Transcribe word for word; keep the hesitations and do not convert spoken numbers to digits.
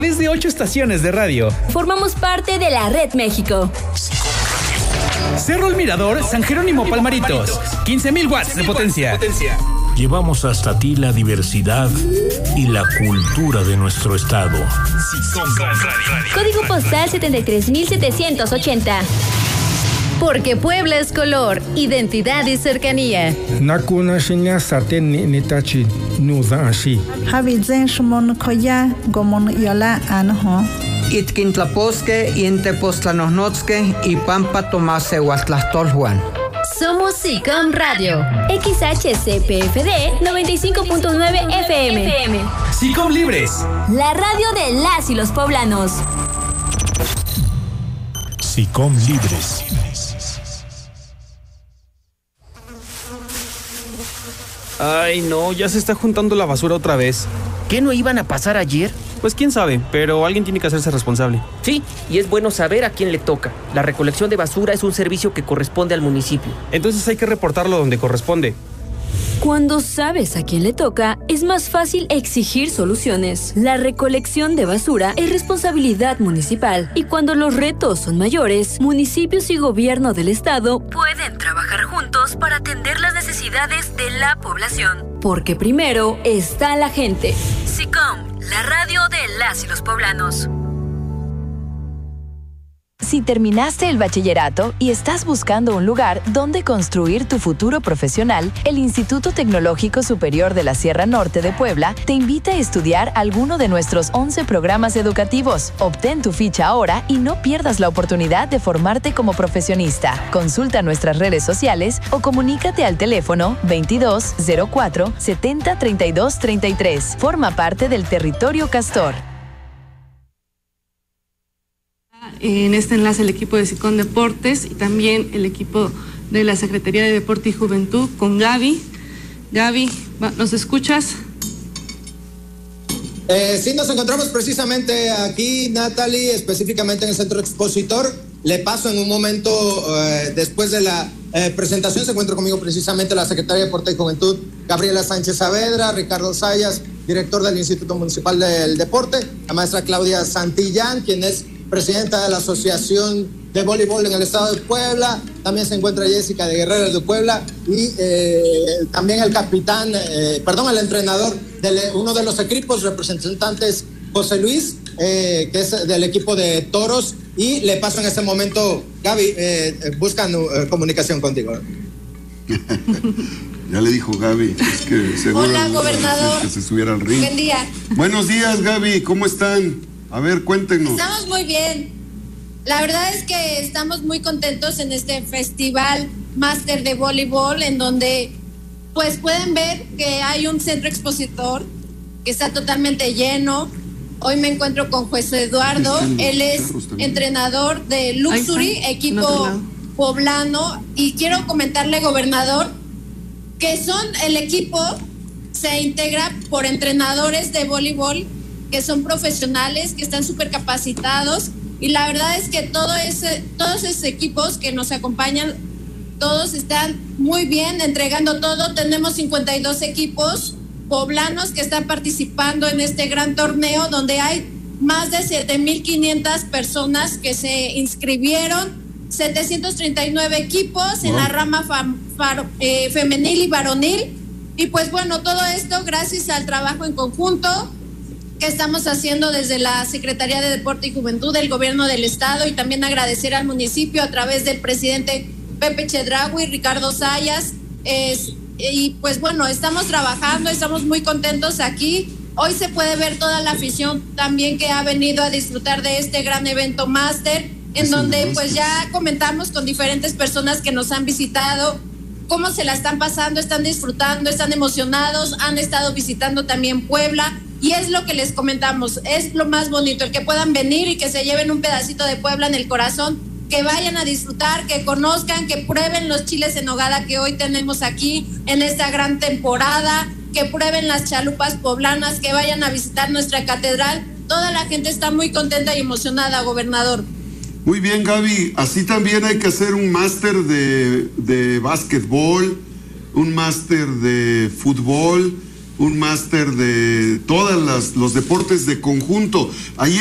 Desde ocho estaciones de radio. Formamos parte de la Red México. Cerro El Mirador, San Jerónimo Palmaritos. quince mil watts de potencia. Llevamos hasta ti la diversidad y la cultura de nuestro estado. Código postal setenta y tres mil setecientos ochenta. Porque Puebla es color, identidad y cercanía. Nakuna shinya saten nitachi nuza ashi. Habizen shmon koya gomon yola anho. Itkintlaposque, Intepostlanosnotzque y Pampa Tomase Huastlastolhuan. Somos SICOM Radio. X H C P F D noventa y cinco punto nueve F M. SICOM Libres. La radio de las y los poblanos. SICOM Libres. Ay, no, ya se está juntando la basura otra vez. ¿Qué no iban a pasar ayer? Pues quién sabe, pero alguien tiene que hacerse responsable. Sí, y es bueno saber a quién le toca. La recolección de basura es un servicio que corresponde al municipio. Entonces hay que reportarlo donde corresponde. Cuando sabes a quién le toca, es más fácil exigir soluciones. La recolección de basura es responsabilidad municipal y cuando los retos son mayores, municipios y gobierno del estado pueden trabajar juntos para atender las necesidades de la población. Porque primero está la gente. SICOM, la radio de las y los poblanos. Si terminaste el bachillerato y estás buscando un lugar donde construir tu futuro profesional, el Instituto Tecnológico Superior de la Sierra Norte de Puebla te invita a estudiar alguno de nuestros once programas educativos. Obtén tu ficha ahora y no pierdas la oportunidad de formarte como profesionista. Consulta nuestras redes sociales o comunícate al teléfono veintidós cero cuatro setenta treinta y dos treinta y tres. Forma parte del territorio Castor. En este enlace el equipo de SICOM Deportes y también el equipo de la Secretaría de Deporte y Juventud con Gaby. Gaby, ¿nos escuchas? Eh, sí, nos encontramos precisamente aquí, Natalie, específicamente en el Centro Expositor. Le paso en un momento, eh, después de la eh, presentación, se encuentra conmigo precisamente la Secretaria de Deporte y Juventud, Gabriela Sánchez Saavedra, Ricardo Sayas, director del Instituto Municipal del Deporte, la maestra Claudia Santillán, quien es presidenta de la Asociación de Voleibol en el Estado de Puebla. También se encuentra Jessica de Guerreros de Puebla y eh, también el capitán, eh, perdón, el entrenador de uno de los equipos representantes, José Luis, eh, que es del equipo de Toros. Y le paso en este momento, Gaby, eh, buscan eh, comunicación contigo. Ya le dijo Gaby, es que seguro Hola, gobernador. Que se subiera al ring. Buen día. Buenos días, Gaby, ¿cómo están? A ver, cuéntenos. Estamos muy bien. La verdad es que estamos muy contentos en este festival máster de voleibol, en donde pues pueden ver que hay un centro expositor que está totalmente lleno. Hoy me encuentro con José Eduardo, él es entrenador de Luxury, equipo poblano, y quiero comentarle, gobernador, que son el equipo, se integra por entrenadores de voleibol que son profesionales, que están súper capacitados, y la verdad es que todo ese, todos esos equipos que nos acompañan, todos están muy bien, entregando todo. Tenemos cincuenta y dos equipos poblanos que están participando en este gran torneo, donde hay más de siete mil quinientas personas que se inscribieron, setecientos treinta y nueve equipos en la rama fam, far, eh, femenil y varonil, y pues bueno, todo esto gracias al trabajo en conjunto que estamos haciendo desde la Secretaría de Deporte y Juventud del Gobierno del Estado, y también agradecer al municipio a través del presidente Pepe Chedraui, Ricardo Sayas, es, y pues bueno, estamos trabajando, estamos muy contentos aquí. Hoy se puede ver toda la afición también que ha venido a disfrutar de este gran evento máster, en donde pues ya comentamos con diferentes personas que nos han visitado cómo se la están pasando, están disfrutando, están emocionados, han estado visitando también Puebla. Y es lo que les comentamos, es lo más bonito, el que puedan venir y que se lleven un pedacito de Puebla en el corazón, que vayan a disfrutar, que conozcan, que prueben los chiles en nogada que hoy tenemos aquí en esta gran temporada, que prueben las chalupas poblanas, que vayan a visitar nuestra catedral. Toda la gente está muy contenta y emocionada, gobernador. Muy bien, Gaby, así también hay que hacer un máster de, de básquetbol, un máster de fútbol, un máster de todos los deportes de conjunto. Ahí